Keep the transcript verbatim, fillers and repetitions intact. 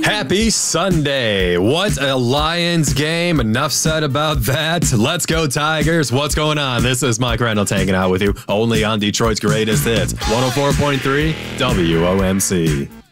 Happy Sunday. What a Lions game. Enough said about that. Let's go Tigers. What's going on? This is Mike Reynolds hanging out with you only on Detroit's greatest hits. one oh four point three W O M C.